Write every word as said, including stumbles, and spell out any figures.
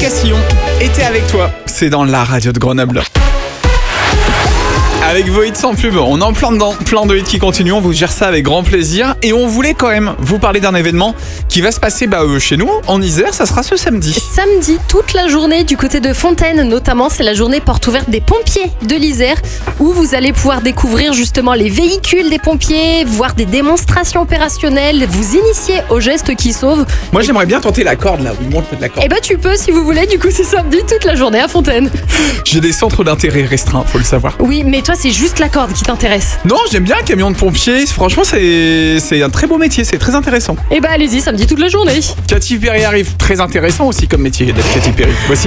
Castillon était avec toi. C'est dans la radio de Grenoble. Avec vos hits sans pub, on est en plein dedans, plein de hits qui continuent, on vous gère ça avec grand plaisir. Et on voulait quand même vous parler d'un événement qui va se passer bah, euh, chez nous, en Isère, ça sera ce samedi. Samedi, toute la journée du côté de Fontaine, notamment c'est la journée porte ouverte des pompiers de l'Isère, où vous allez pouvoir découvrir justement les véhicules des pompiers, voir des démonstrations opérationnelles, vous initier aux gestes qui sauvent. Moi j'aimerais bien tenter la corde là, où ils montrent de la corde. Eh ben tu peux si vous voulez, du coup c'est samedi toute la journée à Fontaine. J'ai des centres d'intérêt restreints, faut le savoir. Oui, mais toi c'est juste la corde qui t'intéresse. Non, j'aime bien le camion de pompier, franchement c'est, c'est un très beau métier, c'est très intéressant. Eh ben allez-y, samedi toute la journée. Katy Perry arrive, très intéressant aussi comme métier d'être Katy Perry. Voici